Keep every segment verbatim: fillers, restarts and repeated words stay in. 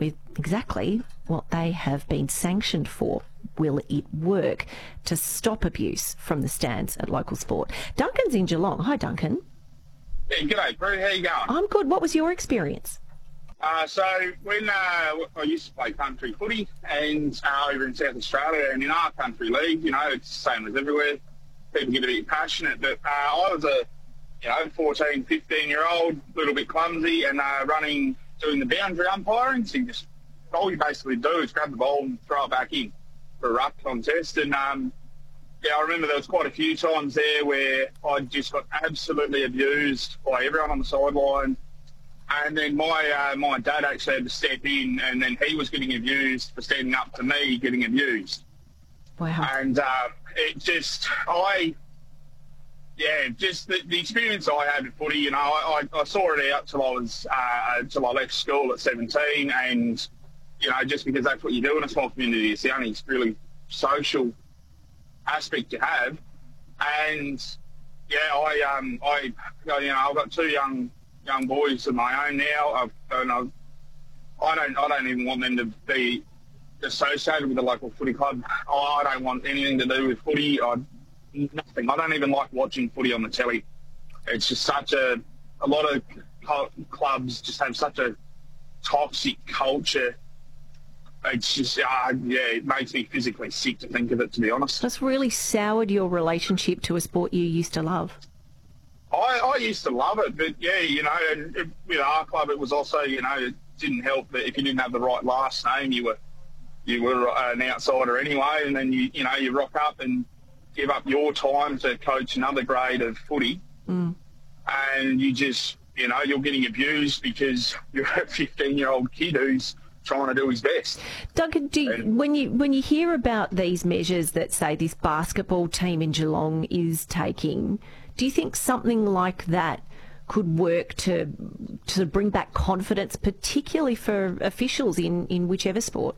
with exactly what they have been sanctioned for. Will it work to stop abuse from the stands at local sport? Duncan's in Geelong. Hi, Duncan. Yeah, g'day, Bree. How you going? I'm good. What was your experience? Uh, so when uh, I used to play country footy and uh, over in South Australia and in our country league, you know, it's the same as everywhere. People get a bit passionate, but uh, I was a, you know, fourteen, fifteen-year-old, a little bit clumsy and uh, running, doing the boundary umpiring. So you just, all you basically do is grab the ball and throw it back in for a ruck contest. And, um, yeah, I remember there was quite a few times there where I just got absolutely abused by everyone on the sideline. And then my uh, my dad actually had to step in, and then he was getting abused for standing up to me getting abused. Wow. And uh, it just, I, yeah, just the, the experience I had with footy, you know, I, I, I saw it out till I was, uh, till I left school at seventeen, and, you know, just because that's what you do in a small community, it's the only really social aspect you have. And, yeah, I, um, I, you know, I've got two young young boys of my own now, I've, and I've, I don't, I don't even want them to be associated with the local footy club. I don't want anything to do with footy. I, nothing. I don't even like watching footy on the telly. It's just such a, a lot of clubs just have such a toxic culture. It's just, uh, yeah, it makes me physically sick to think of it, to be honest. That's really soured your relationship to a sport you used to love. I, I used to love it, but yeah, you know, and it, with our club, it was also, you know, it didn't help that if you didn't have the right last name, you were you were an outsider anyway, and then you you know you rock up and give up your time to coach another grade of footy, mm. and you just, you know, you're getting abused because you're a fifteen-year-old kid who's trying to do his best. Duncan, do you, when you when you hear about these measures that, say, this basketball team in Geelong is taking, do you think something like that could work to to bring back confidence, particularly for officials in, in whichever sport?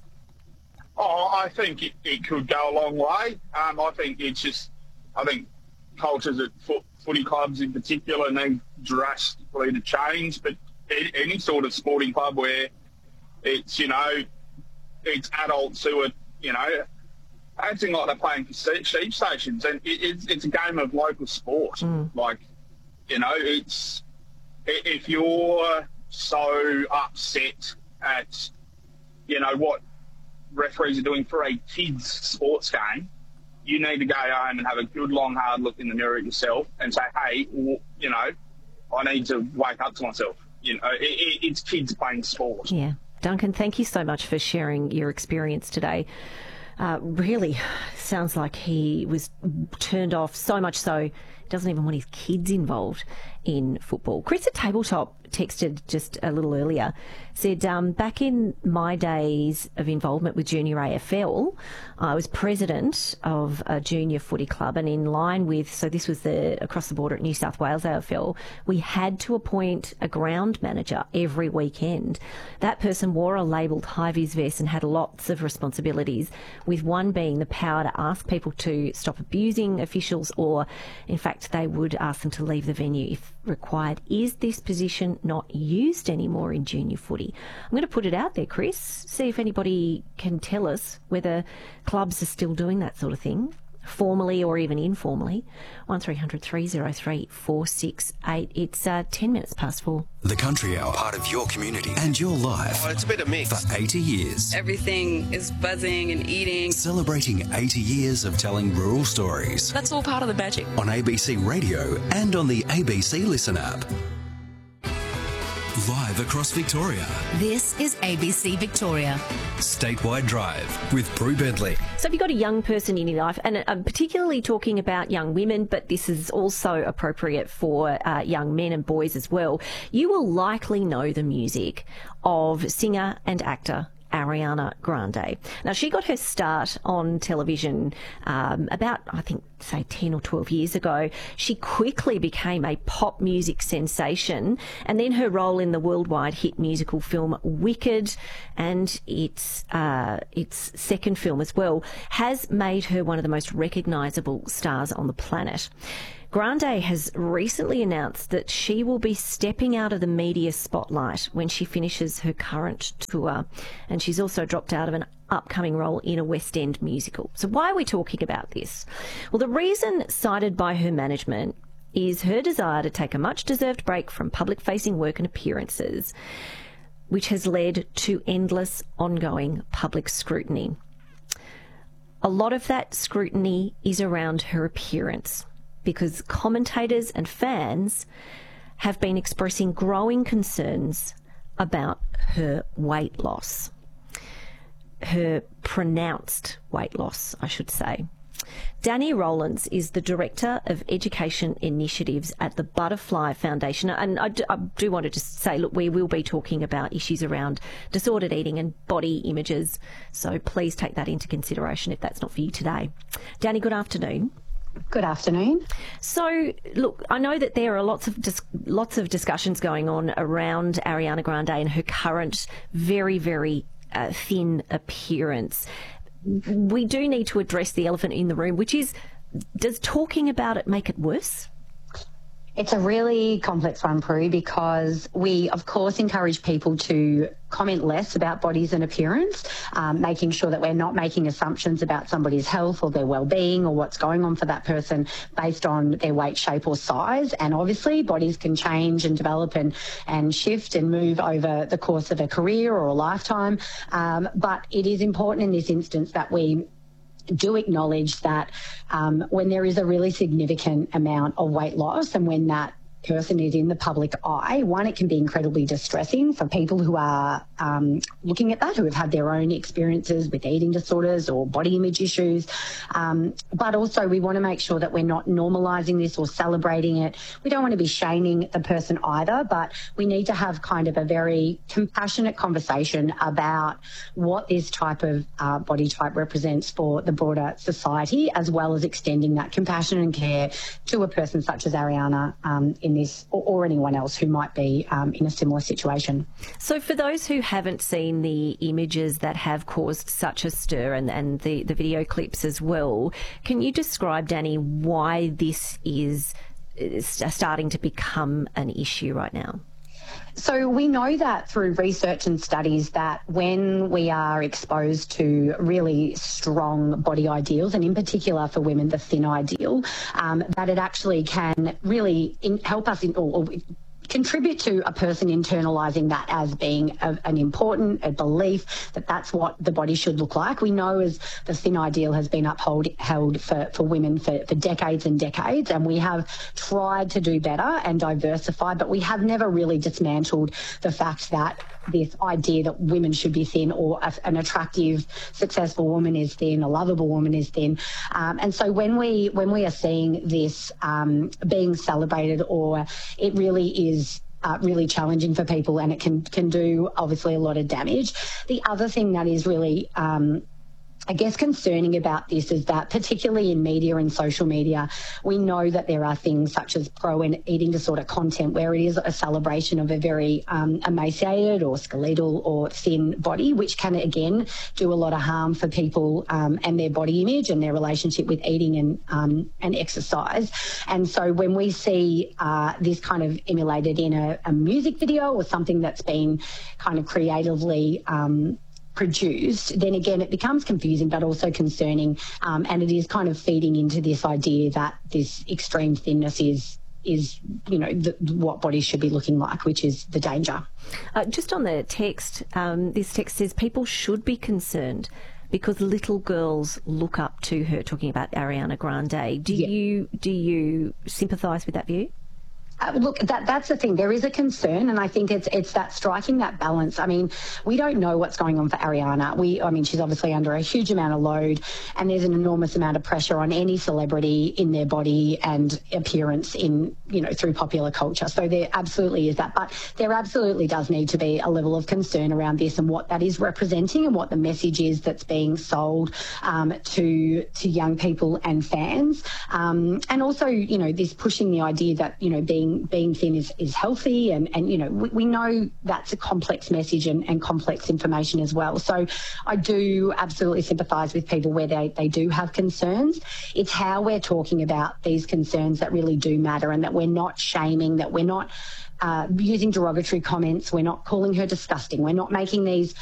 Oh, I think it, it could go a long way. Um, I think it's just, I think cultures at foot, footy clubs in particular need drastically to change, but any sort of sporting club where it's, you know, it's adults who are, you know, acting like they're playing for sheep stations, and it, it's, it's a game of local sport. Mm. Like, you know, it's, if you're so upset at, you know, what referees are doing for a kids' sports game, you need to go home and have a good, long, hard look in the mirror at yourself and say, hey, well, you know, I need to wake up to myself. You know, it, it, it's kids playing sport. Yeah. Duncan, thank you so much for sharing your experience today. Uh, really sounds like he was turned off, so much so he doesn't even want his kids involved in football. Chris at Tabletop texted just a little earlier, said, um, back in my days of involvement with junior A F L, I was president of a junior footy club, and in line with, so this was the across the border at New South Wales A F L, we had to appoint a ground manager every weekend. That person wore a labelled high-vis vest and had lots of responsibilities, with one being the power to ask people to stop abusing officials, or in fact they would ask them to leave the venue if required. Is this position not used anymore in junior footy? I'm going to put it out there, Chris, see if anybody can tell us whether clubs are still doing that sort of thing, formally or even informally. one three hundred three oh three four six eight. It's uh, ten minutes past four. The Country Hour, part of your community and your life. Oh, it's a bit of mix. For eighty years. Everything is buzzing and eating. Celebrating eighty years of telling rural stories. That's all part of the magic. On A B C Radio and on the A B C Listen app. Live across Victoria. This is A B C Victoria. Statewide Drive with Prue Bentley. So if you've got a young person in your life, and I'm particularly talking about young women, but this is also appropriate for uh, young men and boys as well, you will likely know the music of singer and actor Ariana Grande. Now, she got her start on television um, about, I think, say ten or twelve years ago. She quickly became a pop music sensation, and then her role in the worldwide hit musical film Wicked, and its uh, its second film as well, has made her one of the most recognisable stars on the planet. Grande has recently announced that she will be stepping out of the media spotlight when she finishes her current tour, and she's also dropped out of an upcoming role in a West End musical. So why are we talking about this? Well, the reason cited by her management is her desire to take a much-deserved break from public-facing work and appearances, which has led to endless ongoing public scrutiny. A lot of that scrutiny is around her appearance, because commentators and fans have been expressing growing concerns about her weight loss. Her pronounced weight loss, I should say. Danny Rowlands is the Director of Education Initiatives at the Butterfly Foundation. And I do, I do want to just say, look, we will be talking about issues around disordered eating and body images. So please take that into consideration if that's not for you today. Danny, good afternoon. Good afternoon. So, look, I know that there are lots of dis- lots of discussions going on around Ariana Grande and her current very, very uh, thin appearance. We do need to address the elephant in the room, which is, does talking about it make it worse? It's a really complex one, Prue, because we, of course, encourage people to comment less about bodies and appearance, um, making sure that we're not making assumptions about somebody's health or their well-being or what's going on for that person based on their weight, shape or size. And obviously, bodies can change and develop and, and shift and move over the course of a career or a lifetime. Um, but it is important in this instance that we do acknowledge that um, when there is a really significant amount of weight loss and when that person is in the public eye, one, it can be incredibly distressing for people who are um, looking at that, who have had their own experiences with eating disorders or body image issues. Um, but also we want to make sure that we're not normalising this or celebrating it. We don't want to be shaming the person either, but we need to have kind of a very compassionate conversation about what this type of uh, body type represents for the broader society, as well as extending that compassion and care to a person such as Ariana um, in this, or, or anyone else who might be um, in a similar situation. So for those who haven't seen the images that have caused such a stir and, and the, the video clips as well, can you describe, Danny, why this is, is starting to become an issue right now? So we know that through research and studies that when we are exposed to really strong body ideals, and in particular for women, the thin ideal, um, that it actually can really in, help us in, or, or contribute to a person internalising that as being a, an important a belief that that's what the body should look like. We know as the thin ideal has been upheld held for, for women for, for decades and decades, and we have tried to do better and diversify, but we have never really dismantled the fact that this idea that women should be thin, or a, an attractive, successful woman is thin, a lovable woman is thin. Um, and so when we when we are seeing this um, being celebrated, or it really is Uh, really challenging for people, and it can can do obviously a lot of damage. The other thing that is really um, I guess concerning about this is that, particularly in media and social media, we know that there are things such as pro and eating disorder content where it is a celebration of a very um, emaciated or skeletal or thin body, which can again do a lot of harm for people um, and their body image and their relationship with eating and um, and exercise. And so when we see uh, this kind of emulated in a, a music video or something that's been kind of creatively um, produced, then again it becomes confusing but also concerning, um, and it is kind of feeding into this idea that this extreme thinness is is you know the, what bodies should be looking like, which is the danger. Uh, just on the text, um, this text says people should be concerned because little girls look up to her, talking about Ariana Grande. Do yeah. you do you sympathise with that view? Uh, look, that that's the thing. There is a concern, and I think it's it's that striking that balance. I mean, we don't know what's going on for Ariana. We, I mean, she's obviously under a huge amount of load, and there's an enormous amount of pressure on any celebrity in their body and appearance in, you know, through popular culture. So there absolutely is that, but there absolutely does need to be a level of concern around this and what that is representing and what the message is that's being sold um, to to young people and fans, um, and also, you know, this pushing the idea that, you know, being being being thin is, is healthy, and, and you know we, we know that's a complex message and, and complex information as well. So I do absolutely sympathise with people where they, they do have concerns. It's how we're talking about these concerns that really do matter, and that we're not shaming, that we're not uh, using derogatory comments, we're not calling her disgusting, we're not making these